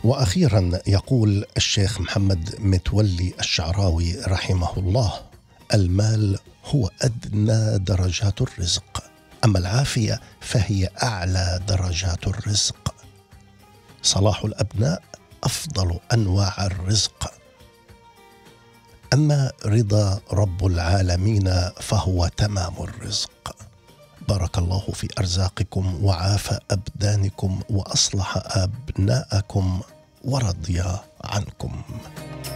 وأخيرا يقول الشيخ محمد متولي الشعراوي رحمه الله: المال هو أدنى درجات الرزق، أما العافية فهي أعلى درجات الرزق. صلاح الأبناء أفضل أنواع الرزق، أما رضا رب العالمين فهو تمام الرزق. بارك الله في أرزاقكم وعافى أبدانكم وأصلح أبناءكم ورضي عنكم.